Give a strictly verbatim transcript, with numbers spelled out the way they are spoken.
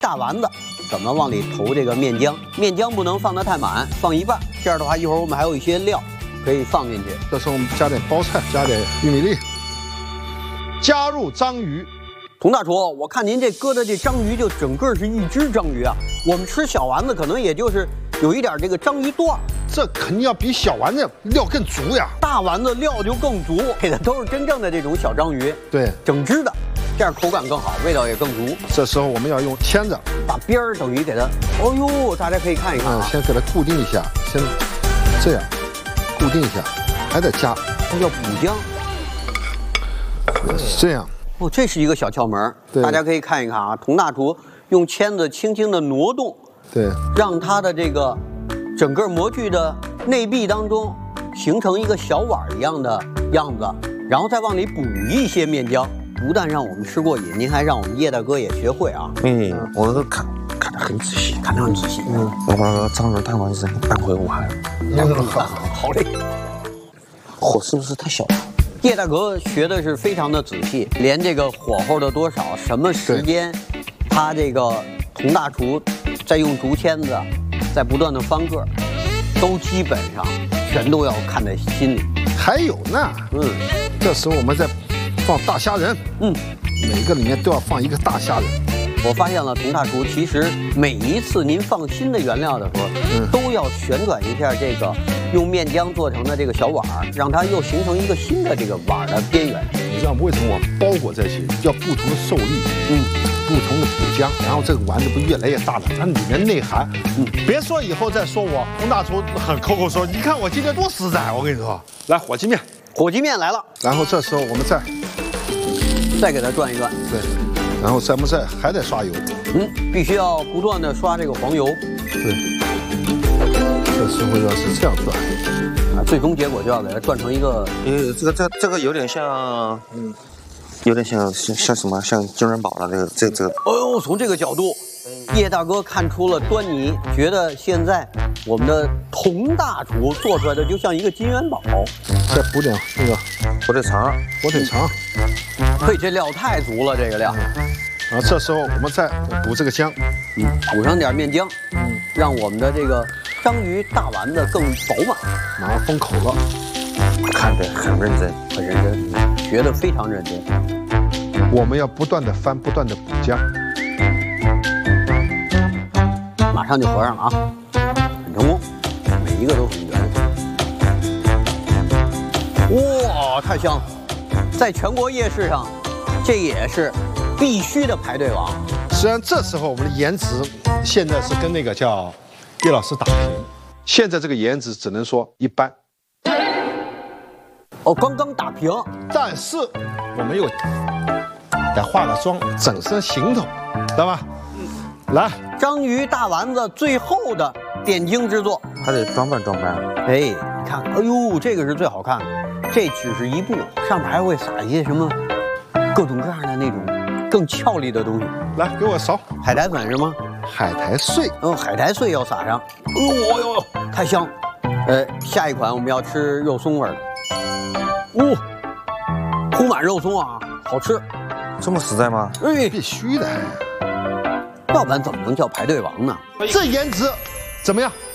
大丸子怎么往里投这个面浆？面浆不能放得太满，放一半。这样的话，一会儿我们还有一些料可以放进去。 这时候我们加点包菜，加点玉米粒，加入章鱼。 佟大厨，我看您这搁的这章鱼就整个是一只章鱼啊。我们吃小丸子可能也就是有一点这个章鱼段， 这肯定要比小丸子料更足呀。 大丸子料就更足，给的都是真正的这种小章鱼， 对， 整只的。 这样口感更好，味道也更足。 这时候我们要用签子把边儿等于给它，哦呦，大家可以看一看啊， 嗯、先给它固定一下，先这样固定一下，还得加， 这叫补浆。 这样， 哦，这是一个小窍门，大家可以看一看啊。佟大厨用签子轻轻的挪动， 对， 让它的这个整个模具的内壁当中形成一个小碗一样的样子，然后再往里补一些面浆。 不但让我们吃过瘾，您还让我们叶大哥也学会啊！ 嗯，我都看看得很仔细， 看得很仔细。 嗯，我把章鱼大丸子搬回武汉。 嗯，好嘞。 火是不是太小了？ 叶大哥学的是非常的仔细，连这个火候的多少、什么时间，他这个佟大厨在用竹签子，在不断的翻个，都基本上全都要看在心里。 还有呢， 嗯， 这时候我们再。 放大虾仁， 嗯， 每个里面都要放一个大虾仁。 我发现了，佟大厨其实每一次您放新的原料的时候，嗯、都要旋转一下这个用面浆做成的这个小碗，让它又形成一个新的这个碗的边缘。 你知道为什么我包裹这些要不同的受力，嗯，不同的补浆，然后这个丸子不越来越大了，它里面内涵，嗯，别说以后再说我佟大厨很口口说，你看我今天多实在，我跟你说，来火鸡面， 火鸡面来了， 然后这时候我们再。 再给它转一转， 对，然后咱们再还得刷油， 嗯，必须要不断的刷这个黄油， 对，这时候要是这样转， 啊，最终结果就要给它转成一个， 呃，这个这这个有点像，嗯，有点像像像什么，像金元宝的这个这这个。 哦呦，从这个角度，叶大哥看出了端倪，觉得现在我们的佟大厨做出来的就像一个金元宝。 再补点那个火腿肠， 火腿肠。 嘿，这料太足了，这个料。 然后这时候我们再补这个浆， 嗯，补上点面浆，嗯，让我们的这个章鱼大丸子更饱满。 马上封口了， 看得很认真， 很认真，学得非常认真。 我们要不断的翻，不断的补浆， 马上就合上了啊，很成功，每一个都很圆。哇，太香了！ 在全国夜市上，这也是必须的排队王。 虽然这时候我们的颜值现在是跟那个叫叶老师打平，现在这个颜值只能说一般。 哦，刚刚打平， 但是我们又得化个妆，整身行头，知道吧？嗯，来， 章鱼大丸子最后的点睛之作， 还得装扮装扮。 哎，你看，哎呦，这个是最好看的。 这只是一步，上面还会撒一些什么各种各样的那种更俏丽的东西。 来，给我勺海苔粉是吗？ 海苔碎， 嗯，海苔碎要撒上。哦呦，太香！呃，下一款我们要吃肉松味的。哦，铺满肉松啊，好吃。 这么实在吗？ 哎， 必须的。 要不然怎么能叫排队王呢？ 这颜值怎么样？